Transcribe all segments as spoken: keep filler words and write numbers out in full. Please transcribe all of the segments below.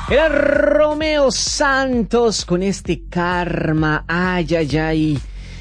Era Romeo Santos con este karma. Ay, ay, ay.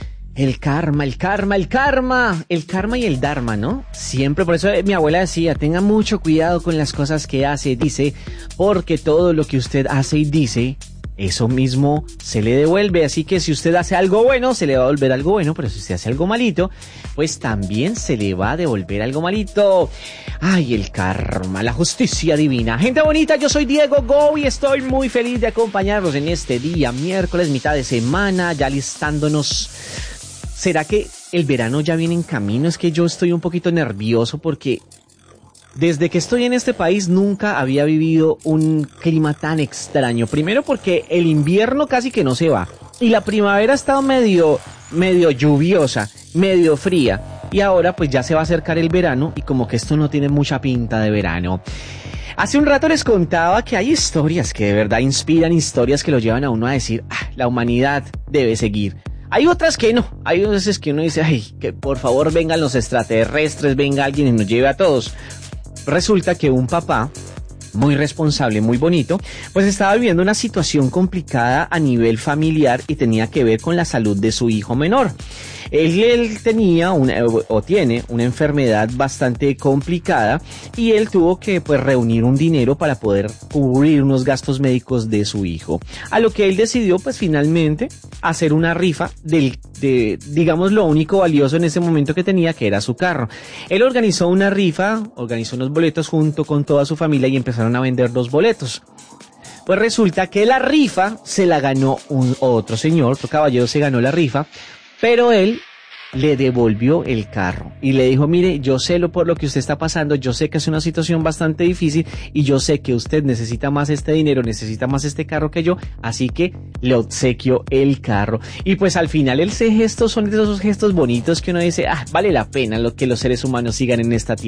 El karma, el karma, el karma. El karma y el dharma, ¿no? Siempre, por eso mi abuela decía, tenga mucho cuidado con las cosas que hace, dice, porque todo lo que usted hace y dice, eso mismo se le devuelve. Así que si usted hace algo bueno, se le va a devolver algo bueno, pero si usted hace algo malito, pues también se le va a devolver algo malito. Ay, el karma, la justicia divina. Gente bonita, yo soy Diego Go y estoy muy feliz de acompañarlos en este día, miércoles, mitad de semana, ya listándonos. ¿Será que el verano ya viene en camino? Es que yo estoy un poquito nervioso porque desde que estoy en este país nunca había vivido un clima tan extraño. Primero porque el invierno casi que no se va. Y la primavera ha estado medio, medio lluviosa, medio fría. Y ahora pues ya se va a acercar el verano y como que esto no tiene mucha pinta de verano. Hace un rato les contaba que hay historias que de verdad inspiran, historias que lo llevan a uno a decir, ah, la humanidad debe seguir. Hay otras que no, hay veces que uno dice, ay, que por favor vengan los extraterrestres, venga alguien y nos lleve a todos. Resulta que un papá muy responsable, muy bonito, pues estaba viviendo una situación complicada a nivel familiar y tenía que ver con la salud de su hijo menor. Él, él tenía una, o tiene una enfermedad bastante complicada y él tuvo que pues reunir un dinero para poder cubrir unos gastos médicos de su hijo. A lo que él decidió pues finalmente hacer una rifa del, de, digamos, lo único valioso en ese momento que tenía, que era su carro. Él organizó una rifa, organizó unos boletos junto con toda su familia y empezaron a vender los boletos. Pues resulta que la rifa se la ganó un otro señor, otro caballero se ganó la rifa, pero él le devolvió el carro y le dijo, mire, yo sé lo por lo que usted está pasando, yo sé que es una situación bastante difícil y yo sé que usted necesita más este dinero, necesita más este carro que yo, así que le obsequio el carro. Y pues al final ese gestos son de esos gestos bonitos que uno dice, ah, vale la pena lo que los seres humanos sigan en esta tierra.